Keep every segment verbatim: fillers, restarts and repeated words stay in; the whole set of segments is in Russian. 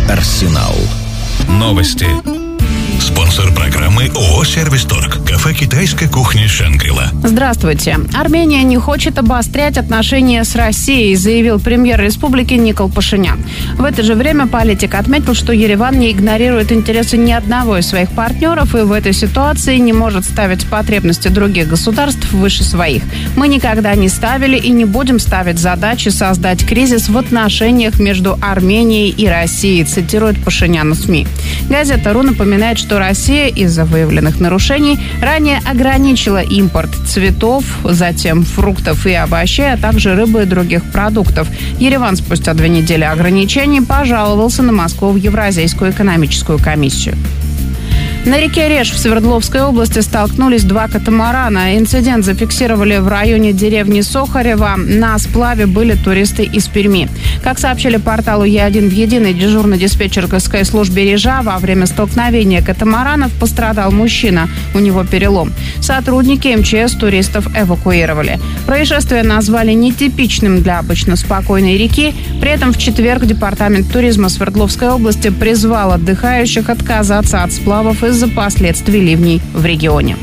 Арсенал. Новости. Спонсор программы ООО «Сервис-Торг». Кафе «Китайская кухня Шангри-Ла». Здравствуйте. Армения не хочет обострять отношения с Россией, заявил премьер республики Никол Пашинян. В это же время политик отметил, что Ереван не игнорирует интересы ни одного из своих партнеров и в этой ситуации не может ставить потребности других государств выше своих. Мы никогда не ставили и не будем ставить задачи создать кризис в отношениях между Арменией и Россией, цитирует Пашинян в СМИ. Газета «Ру» напоминает, что Россия из-за выявленных нарушений ранее ограничила импорт цветов, затем фруктов и овощей, а также рыбы и других продуктов. Ереван спустя две недели ограничений пожаловался на Москву в Евразийскую экономическую комиссию. На реке Реж в Свердловской области столкнулись два катамарана. Инцидент зафиксировали в районе деревни Сохарева. На сплаве были туристы из Перми. Как сообщили порталу Е один в единой дежурно-диспетчерской службе Режа, во время столкновения катамаранов пострадал мужчина. У него перелом. Сотрудники эм че эс туристов эвакуировали. Происшествие назвали нетипичным для обычно спокойной реки. При этом в четверг Департамент туризма Свердловской области призвал отдыхающих отказаться от сплавов из из-за последствий ливней в регионе.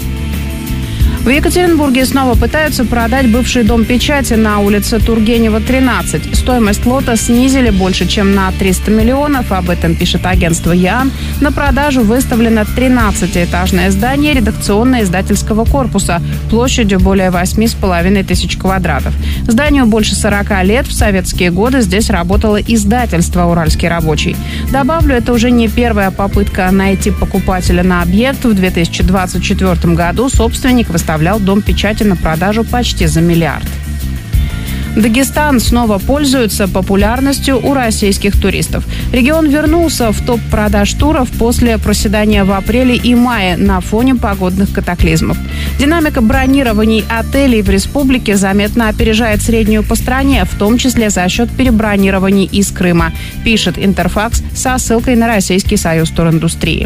В Екатеринбурге снова пытаются продать бывший дом печати на улице Тургенева, тринадцать. Стоимость лота снизили больше, чем на триста миллионов. Об этом пишет агентство ЯН. На продажу выставлено тринадцатиэтажное здание редакционно-издательского корпуса площадью более восемь с половиной тысяч квадратов. Зданию больше сорока лет. В советские годы здесь работало издательство «Уральский рабочий». Добавлю, это уже не первая попытка найти покупателя на объект. В две тысячи двадцать четвёртом году собственник выставлял дом печати на продажу почти за миллиард. Дагестан снова пользуется популярностью у российских туристов. Регион вернулся в топ продаж туров после проседания в апреле и мае на фоне погодных катаклизмов. Динамика бронирований отелей в республике заметно опережает среднюю по стране, в том числе за счет перебронирований из Крыма, пишет Интерфакс со ссылкой на Российский союз туриндустрии.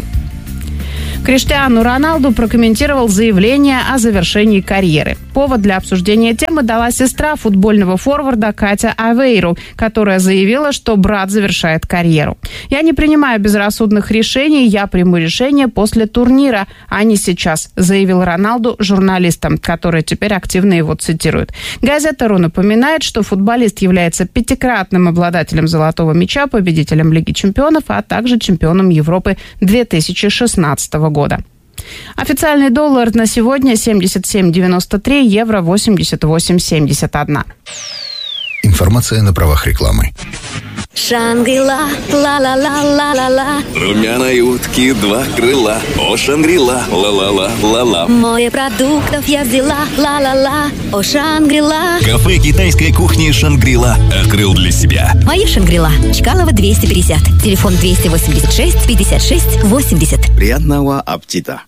Криштиану Роналду прокомментировал заявление о завершении карьеры. Повод для обсуждения темы дала сестра футбольного форварда Катя Авейру, которая заявила, что брат завершает карьеру. «Я не принимаю безрассудных решений, я приму решение после турнира, а не сейчас», заявил Роналду журналистам, которые теперь активно его цитируют. Газета «Ру» напоминает, что футболист является пятикратным обладателем золотого мяча, победителем Лиги чемпионов, а также чемпионом Европы две тысячи шестнадцатого года. Официальный доллар на сегодня семьдесят семь девяносто три, евро восемьдесят восемь семьдесят один. Информация на правах рекламы. Шангри-Ла, ла-ла-ла-ла-ла-ла. Румяной утки два крыла. О, Шангри-Ла, ла-ла-ла-ла-ла. Море продуктов я взяла, ла-ла-ла. О, Шангри-Ла. Кафе «Китайская кухня Шангри-Ла» открыл для себя. Моя Шангри-Ла. Чкалова двести пятьдесят. Телефон двести восемьдесят шесть пятьдесят шесть восемьдесят. Приятного аппетита.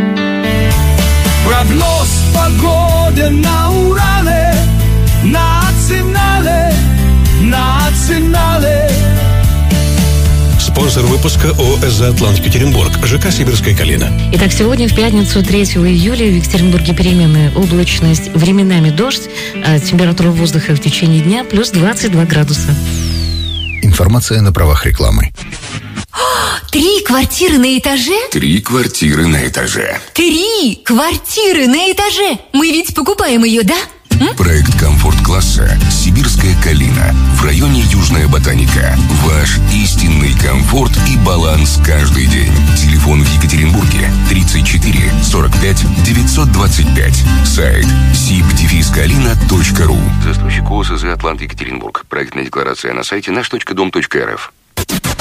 Прогноз погоды на Урале. Национале. Национале. Спонсор выпуска ООО «Эзоатлант Екатеринбург», ЖК «Сибирская калина». Итак, сегодня в пятницу, третьего июля, в Екатеринбурге переменная облачность, временами дождь, а температура воздуха в течение дня плюс двадцать два градуса. Информация на правах рекламы. Три квартиры на этаже? Три квартиры на этаже. Три квартиры на этаже! Мы ведь покупаем ее, да? М? Проект комфорт-класса «Сибирская калина» в районе Южная Ботаника. Ваш истинный комфорт и баланс каждый день. Телефон в Екатеринбурге тридцать четыре сорок пять девятьсот двадцать пять. Сайт сиб дефис калина точка ру. Застройщик ООО «Эзоатлант Екатеринбург». Проектная декларация на сайте наш точка дом точка эр эф.